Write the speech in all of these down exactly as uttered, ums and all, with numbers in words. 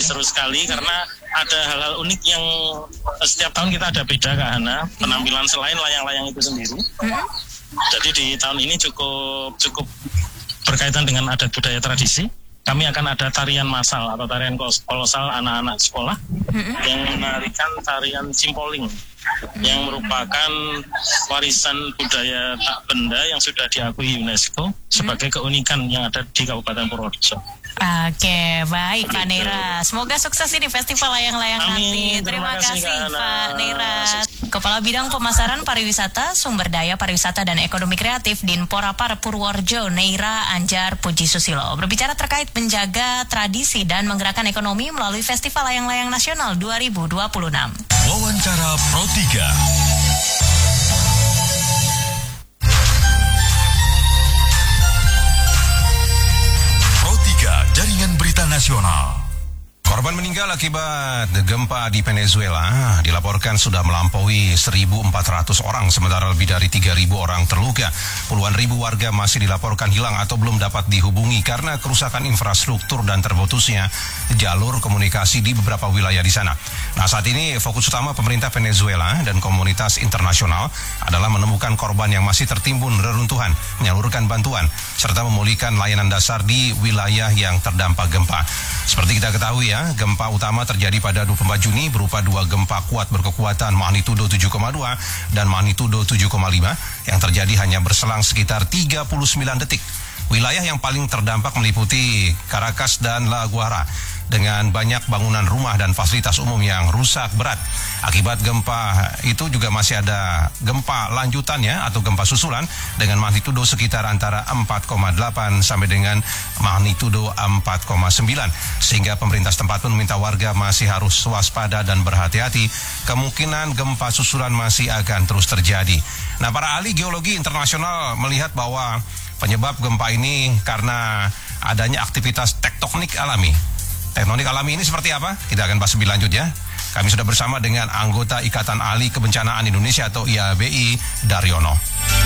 seru sekali karena ada hal-hal unik yang setiap tahun kita ada beda Kak Hana, penampilan selain layang-layang itu sendiri. Jadi di tahun ini cukup cukup berkaitan dengan adat budaya tradisi. Kami akan ada tarian massal atau tarian kolosal anak-anak sekolah yang menarikan tarian cimpoling yang merupakan warisan budaya tak benda yang sudah diakui UNESCO sebagai keunikan yang ada di Kabupaten Purworejo. Oke, baik Pak Nera. Semoga sukses ini festival layang-layang nanti. Terima, Terima kasih, kasih Pak Nera. Kepala Bidang Pemasaran Pariwisata, Sumber Daya Pariwisata dan Ekonomi Kreatif Dinpora Par Purworejo, Neira Anjar Puji Susilo, berbicara terkait menjaga tradisi dan menggerakkan ekonomi melalui Festival Layang-Layang Nasional dua ribu dua puluh enam. Wawancara Pro tiga. Jaringan Berita Nasional. Korban meninggal akibat gempa di Venezuela dilaporkan sudah melampaui seribu empat ratus orang, sementara lebih dari tiga ribu orang terluka. Puluhan ribu warga masih dilaporkan hilang atau belum dapat dihubungi karena kerusakan infrastruktur dan terputusnya jalur komunikasi di beberapa wilayah di sana. Nah, saat ini fokus utama pemerintah Venezuela dan komunitas internasional adalah menemukan korban yang masih tertimbun reruntuhan, menyalurkan bantuan, serta memulihkan layanan dasar di wilayah yang terdampak gempa. Seperti kita ketahui ya, gempa utama terjadi pada dua puluh empat Juni berupa dua gempa kuat berkekuatan magnitudo tujuh koma dua dan magnitudo tujuh koma lima yang terjadi hanya berselang sekitar tiga puluh sembilan detik. Wilayah yang paling terdampak meliputi Caracas dan La Guaira, dengan banyak bangunan rumah dan fasilitas umum yang rusak berat. Akibat gempa itu juga masih ada gempa lanjutannya atau gempa susulan dengan magnitudo sekitar antara empat koma delapan sampai dengan magnitudo empat koma sembilan. Sehingga pemerintah setempat pun meminta warga masih harus waspada dan berhati-hati. Kemungkinan gempa susulan masih akan terus terjadi. Nah, para ahli geologi internasional melihat bahwa penyebab gempa ini karena adanya aktivitas tektonik alami. Tektonik alami ini seperti apa? Kita akan bahas lebih lanjut ya. Kami sudah bersama dengan anggota Ikatan Ahli Kebencanaan Indonesia atau I A B I, Daryono.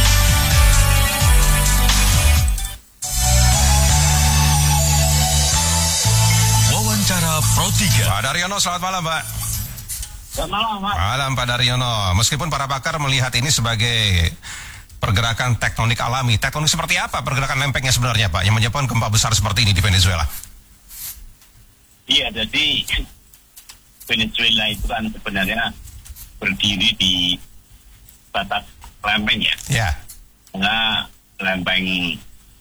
Wawancara Pro tiga. Pak Daryono, selamat malam Pak. Selamat malam Pak. Malam Pak Daryono. Meskipun para pakar melihat ini sebagai pergerakan tektonik alami, tektonik seperti apa pergerakan lempengnya sebenarnya Pak, yang menyebabkan gempa besar seperti ini di Venezuela? Iya, jadi Venezuela itu kan sebenarnya berdiri di batas lempeng ya. Ya. Karena lempeng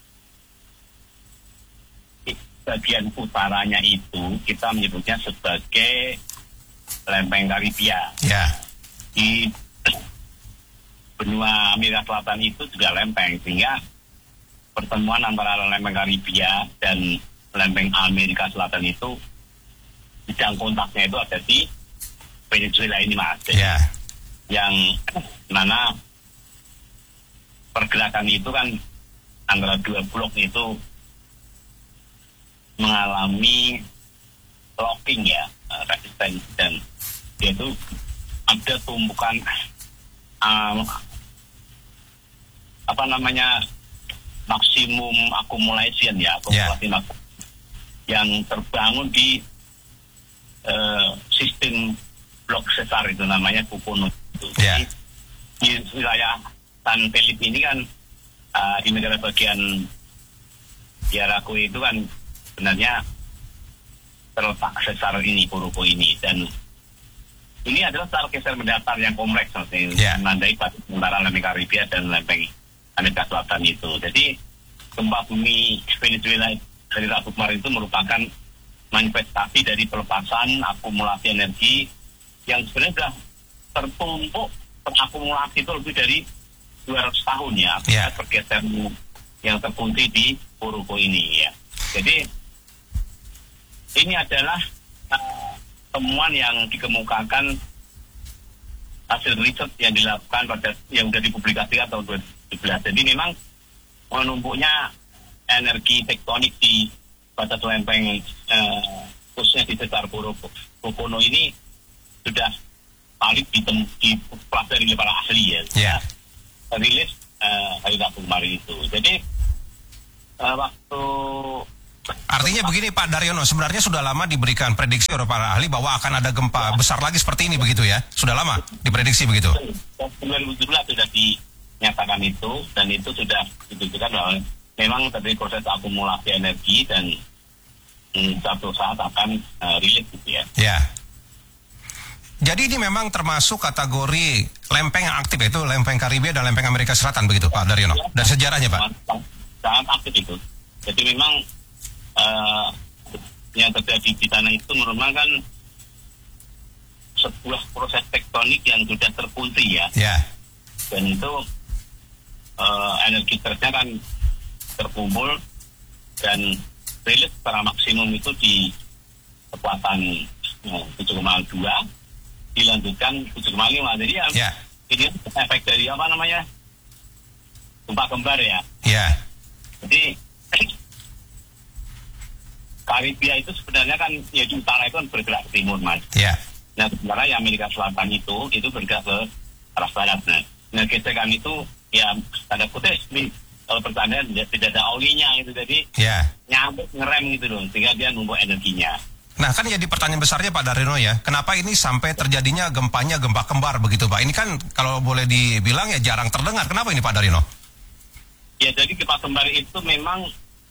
bagian utaranya itu kita menyebutnya sebagai lempeng Karibia. Ya. Di benua Amerika Selatan itu juga lempeng, sehingga pertemuan antara lempeng Karibia dan lempeng Amerika Selatan itu bidang kontaknya itu ada di Venezuela ini Mas. Yeah. Yang mana pergerakan itu kan antara dua blok itu mengalami locking ya, resistensi, dan dia itu ada tumpukan um, apa namanya maksimum accumulation ya, akumulasi yeah. maksimum yang terbangun di Uh, sistem blok sesar itu namanya Kupono itu. Yeah. Jadi di wilayah San Felipe ini kan uh, di negara bagian Yaracuy itu kan sebenarnya terletak sesar ini, Puruko ini, dan ini adalah sesar geser mendatar yang kompleks, yeah. menandai batas antara lempeng Karibia dan lempeng Amerika Selatan itu. Jadi gempa bumi Venezuela dari Rabu kemarin itu merupakan manifestasi dari pelepasan akumulasi energi yang sebenarnya sudah tertumpuk, terakumulasi itu lebih dari dua ratus tahun ya, yeah. bergeser yang terkunci di Puruko ini ya. Jadi ini adalah uh, temuan yang dikemukakan hasil riset yang dilakukan pada yang sudah dipublikasikan tahun dua ribu tujuh belas. Jadi memang menumpuknya energi tektonik di batas lempeng uh, khususnya di sekitar Puruko ini sudah valid dipelajari oleh para ahli ya. Yeah. Rilis uh, hari Rabu kemarin itu. Jadi uh, waktu Artinya begini Pak Daryono, sebenarnya sudah lama diberikan prediksi oleh para ahli bahwa akan ada gempa besar lagi seperti ini begitu ya? Sudah lama diprediksi begitu? dua ribu tujuh belas sudah dinyatakan itu, dan itu sudah ditentukan bahwa memang terjadi proses akumulasi energi dan hmm, satu saat akan uh, rilis gitu ya. Ya. Jadi ini memang termasuk kategori lempeng yang aktif, yaitu lempeng Karibia dan lempeng Amerika Selatan begitu Pak Daryono? Dari sejarahnya Pak? Sangat aktif itu. Jadi memang Uh, yang terjadi di tanah itu merupakan sebuah proses tektonik yang sudah terkunci ya. Yeah. Dan itu uh, energi terusnya kan terkumpul dan rilis secara maksimum itu di kekuatan uh, tujuh koma dua dilanjutkan tujuh koma lima. Jadi ya yeah. Ini efek dari apa namanya gempa kembar ya. Iya. Yeah. Jadi Karibia itu sebenarnya kan ya di utara itu kan bergerak ke timur mas. Iya. Yeah. Nah sementara yang Amerika Selatan itu itu bergerak ke arah barat. Nah, nah gesekan itu ya tanda kutip kalau pertandaan tidak ada olinya itu, jadi yeah. nyambut ngerem gitu loh sehingga dia numpuk energinya. Nah kan jadi pertanyaan besarnya Pak Daryono ya, kenapa ini sampai terjadinya gempanya gempa kembar begitu Pak? Ini kan kalau boleh dibilang ya jarang terdengar. Kenapa ini Pak Daryono? Ya jadi gempa kembar itu memang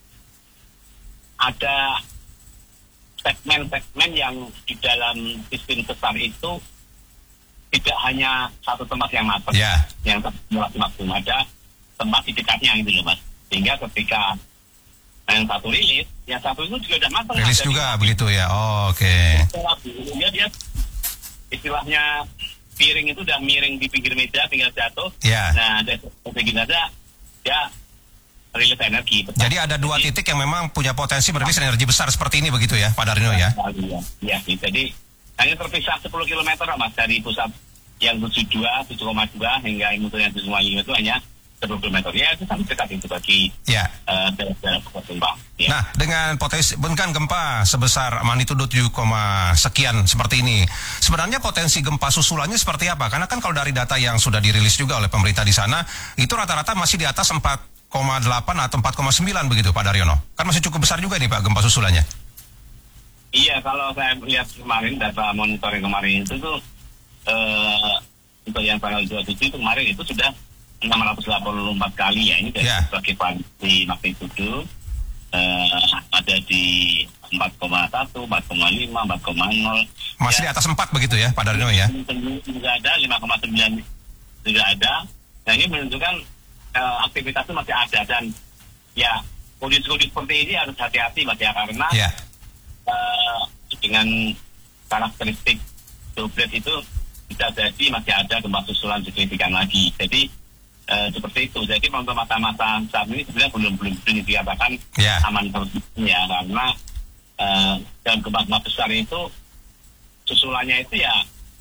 ada segmen-segmen yang di dalam sistem besar itu tidak hanya satu tempat yang matang, yeah. yang maksimum, ada tempat di dekatnya gitu loh mas. Sehingga ketika yang satu rilis, yang satu itu juga udah matang. Rilis juga di, begitu ya, oh, oke. Okay. Dia, dia istilahnya piring itu udah miring di pinggir meja, tinggal jatuh. Yeah. Nah, dari begini aja dia rilis energi. Betul. Jadi ada dua jadi, titik yang memang punya potensi merilis energi besar seperti ini begitu ya Pak Daryono ya? Iya, ya, jadi hanya terpisah sepuluh kilometer mas dari pusat yang tujuh puluh dua, tujuh koma dua hingga mutu yang tujuh koma lima itu hanya sepuluh kilometer. Ya itu sangat dekat itu bagi ya. uh, daerah gempa. Ya. Nah dengan potensi bukan gempa sebesar magnitudo tujuh, sekian seperti ini, sebenarnya potensi gempa susulannya seperti apa? Karena kan kalau dari data yang sudah dirilis juga oleh pemerintah di sana, itu rata-rata masih di atas empat koma delapan atau empat koma sembilan begitu Pak Daryono. Kan masih cukup besar juga nih Pak gempa susulannya. Iya, kalau saya lihat kemarin data monitoring kemarin itu tuh uh, untuk yang tanggal dua puluh tujuh itu kemarin itu sudah enam ratus delapan puluh empat kali ya. Ini dari yeah. sebagai variasi magnitudo uh, ada di empat koma satu, empat koma lima, empat koma nol. Masih ya. Di atas empat begitu ya Pak Daryono ya. Juga ada lima koma sembilan juga ada. Nah ini menunjukkan Uh, aktivitas itu masih ada, dan ya kondisi-kondisi seperti ini harus hati-hati mas ya, karena yeah. uh, dengan karakteristik doblet itu bisa jadi masih ada gempa susulan signifikan lagi. Jadi uh, seperti itu. Jadi untuk masa-masa saat ini sebenarnya belum belum belum dikatakan yeah. aman terus ya, karena uh, dalam gempa-gempa besar itu susulannya itu ya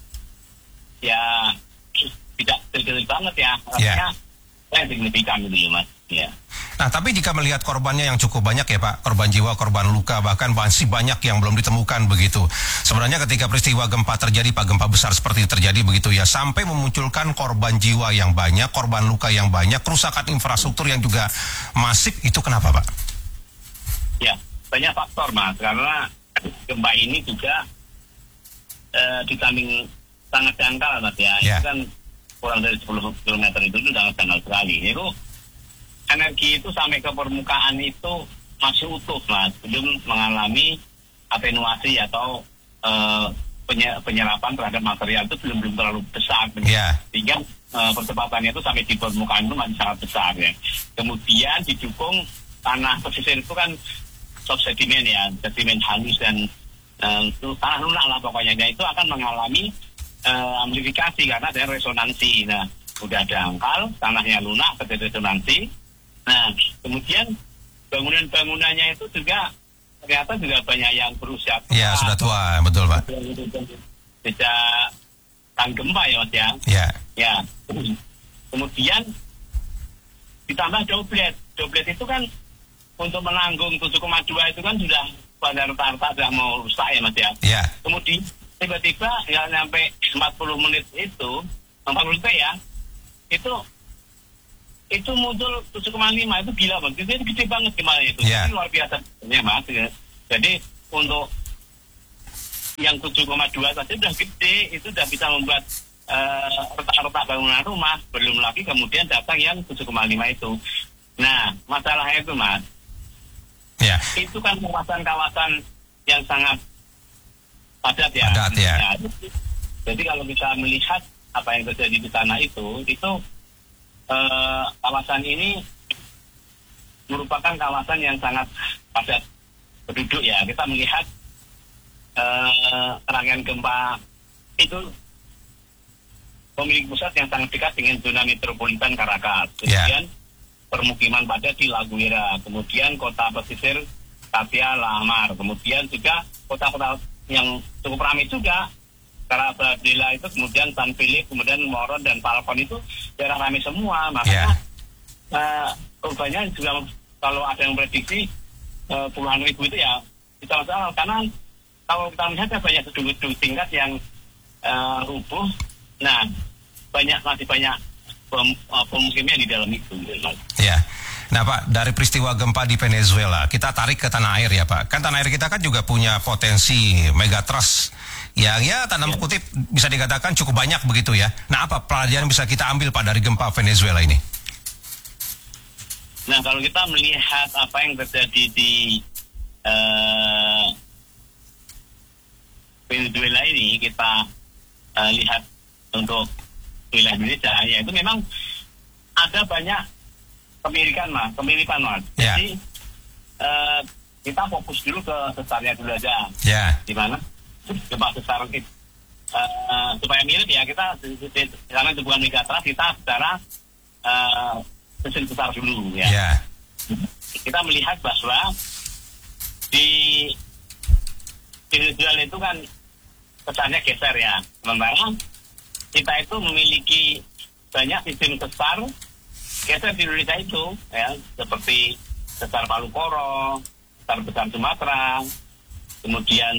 ya tidak terjadi banget ya. Artinya yeah. yang signifikan gitu mas. Ya. Nah tapi jika melihat korbannya yang cukup banyak ya Pak, korban jiwa, korban luka, bahkan masih banyak yang belum ditemukan begitu. Sebenarnya ketika peristiwa gempa terjadi Pak, gempa besar seperti terjadi begitu ya, sampai memunculkan korban jiwa yang banyak, korban luka yang banyak, kerusakan infrastruktur yang juga masif, itu kenapa Pak? Ya banyak faktor mas, karena gempa ini juga eh, di samping sangat dangkal mas ya, ya. Itu kan kurang dari sepuluh kilometer itu sudah sangat sekali. Itu energi itu sampai ke permukaan itu masih utuh mas, belum mengalami atenuasi atau uh, penyerapan terhadap material itu belum belum terlalu besar. Yeah. Sehingga uh, percepatannya itu sampai di permukaan itu masih sangat besar ya. Kemudian didukung tanah pesisir itu kan subsedimen ya, sedimen halus dan uh, itu tanah lunak lah pokoknya. Dan itu akan mengalami Uh, amplifikasi karena ada resonansi. Nah, udah dangkal, tanahnya lunak, terjadi resonansi. Nah, kemudian bangunan-bangunannya itu juga ternyata juga banyak yang berusia tua. Iya, sudah tua, betul Pak. Sejak kan gempa ya Mas ya. Iya. Ya. Kemudian ditambah doblet. Doblet itu kan untuk menanggung tujuh koma dua itu kan sudah pada rata-rata sudah mau rusak ya Mas ya. Iya. Kemudian tiba-tiba nggak sampai empat puluh menit itu, empat puluh detik ya, itu itu muncul tujuh koma lima, itu gila banget, itu gede banget gimana itu, yeah. Itu luar biasa ya Mas. Ya. Jadi untuk yang tujuh koma dua saja sudah gede, itu sudah bisa membuat uh, retak-retak bangunan rumah, belum lagi kemudian datang yang tujuh koma lima itu. Nah, masalahnya itu Mas, yeah. itu kan kawasan-kawasan yang sangat padat ya. Padat ya. Ya. Jadi kalau kita melihat apa yang terjadi di sana itu, itu eh, kawasan ini merupakan kawasan yang sangat padat penduduk ya. Kita melihat eh, rangkaian gempa itu pemilik pusat yang sangat dekat dengan zona metropolitan Caracas. Kemudian yeah. permukiman padat di Laguera, kemudian kota pesisir Tapia Lamar, kemudian juga kota-kota yang cukup ramai juga, Carabela itu, kemudian San Felipe, kemudian Moron dan Falcon itu daerah ramai semua. Makanya yeah. uh, korbannya juga kalau ada yang prediksi uh, puluhan ribu itu ya kita masalah, karena kalau kita melihat banyak gedung-gedung tingkat yang uh, rubuh. Nah, banyak masih banyak pem, uh, pemukiman di dalam itu. Ya. Yeah. Nah Pak, dari peristiwa gempa di Venezuela, kita tarik ke tanah air ya Pak. Kan tanah air kita kan juga punya potensi megatrust yang ya tanda kutip bisa dikatakan cukup banyak begitu ya. Nah apa pelajaran bisa kita ambil Pak dari gempa Venezuela ini? Nah kalau kita melihat apa yang terjadi di uh, Venezuela ini, kita uh, lihat untuk wilayah Indonesia, ya itu memang ada banyak kemiripan mas, kemiripan mas. Yeah. Jadi uh, kita fokus dulu ke sesarnya dulu aja. Yeah. Di mana gempa besar uh, uh, supaya mirip ya, kita karena itu bukan megatrust, kita secara uh, kecil besar dulu ya. Yeah. Kita melihat bahwa di Venezuela itu kan besarnya geser ya, sementara kita itu memiliki banyak sistem besar geser di Indonesia itu ya, seperti sesar Palu Koro, sesar besar Sumatera, kemudian